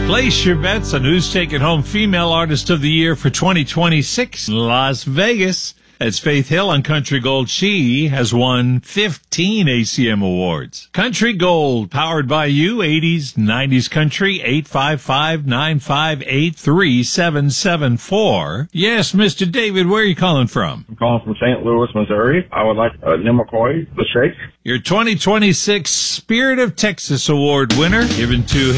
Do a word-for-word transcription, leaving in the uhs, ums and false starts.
Place your bets on who's taking home Female Artist of the Year for twenty twenty-six in Las Vegas. That's Faith Hill on Country Gold. She has won fifteen A C M awards. Country Gold, powered by you, eighties, nineties country, eight five five, nine five eight, three seven seven four. Yes, Mister David, where are you calling from? I'm calling from Saint Louis, Missouri. I would like uh, Nemakoy, the Shake. Your twenty twenty-six Spirit of Texas Award winner, given to